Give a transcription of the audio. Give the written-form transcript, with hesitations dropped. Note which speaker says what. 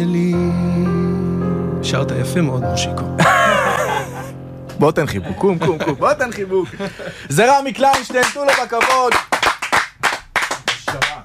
Speaker 1: שרת יפה מאוד, מושיקו.
Speaker 2: בוא תן חיבוק, קום, בוא תן חיבוק. זה רמי קליינשטיין, תנו לו בכבוד.